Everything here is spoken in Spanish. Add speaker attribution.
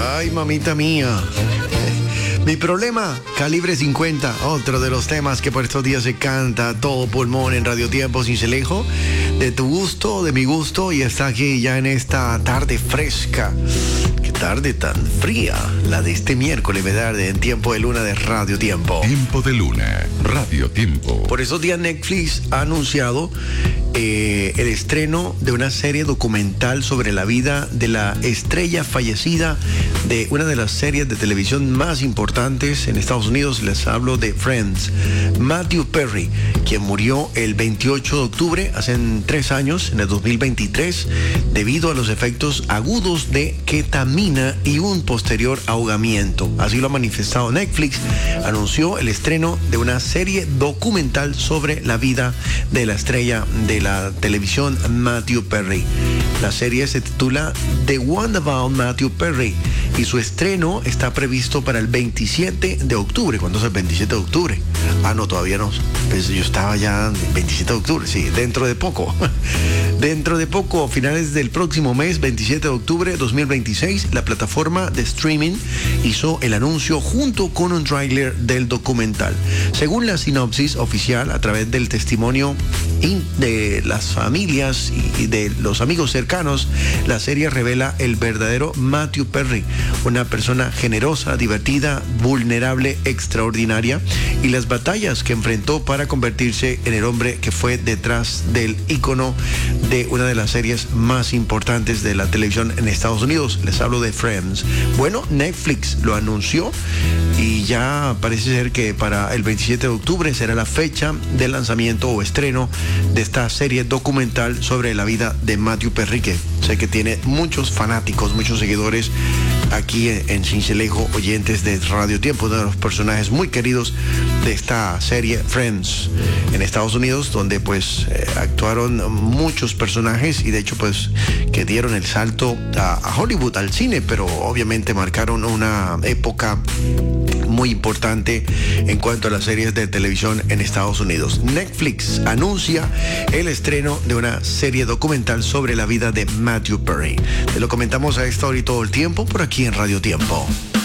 Speaker 1: Ay, mamita mía. Mi problema, Calibre 50, otro de los temas que por estos días se canta a todo pulmón en Radio Tiempo Cincelejo, de tu gusto, de mi gusto, y está aquí ya en esta tarde fresca. Qué tarde tan fría, la de este miércoles, ¿verdad? En Tiempo de Luna de Radio Tiempo.
Speaker 2: Tiempo de Luna, Radio Tiempo.
Speaker 1: Por esos días Netflix ha anunciado el estreno de una serie documental sobre la vida de la estrella fallecida de una de las series de televisión más importantes en Estados Unidos. Les hablo de Friends. Matthew Perry, quien murió el 28 de octubre, hace 3 años, en el 2023, debido a los efectos agudos de ketamina y un posterior ahogamiento. Así lo ha manifestado Netflix. Anunció el estreno de una serie documental sobre la vida de la estrella de la televisión Matthew Perry. La serie se titula The One About Matthew Perry y su estreno está previsto para el 27 de octubre. ¿Cuándo es el 27 de octubre? Ah, no, todavía no. Pues yo estaba ya 27 de octubre, sí, dentro de poco. Dentro de poco, a finales del próximo mes, 27 de octubre de 2026, la plataforma de streaming hizo el anuncio junto con un tráiler del documental. Según la sinopsis oficial, a través del testimonio de las familias y de los amigos cercanos, la serie revela el verdadero Matthew Perry, una persona generosa, divertida, vulnerable, extraordinaria, y las batallas que enfrentó para convertirse en el hombre que fue detrás del ícono de una de las series más importantes de la televisión en Estados Unidos. Les hablo de Friends. Bueno, Netflix lo anunció y ya parece ser que para el 27 de octubre será la fecha de lanzamiento o estreno de esta serie documental sobre la vida de Matthew Perry, que sé que tiene muchos fanáticos, muchos seguidores aquí en Cincelejo, oyentes de Radio Tiempo, uno de los personajes muy queridos de esta serie Friends en Estados Unidos, donde pues actuaron muchos personajes y de hecho pues que dieron el salto a Hollywood, al cine, pero obviamente marcaron una época muy importante en cuanto a las series de televisión en Estados Unidos. Netflix anuncia el estreno de una serie documental sobre la vida de Matthew Perry. Te lo comentamos a esta hora y todo el tiempo por aquí en Radio Tiempo.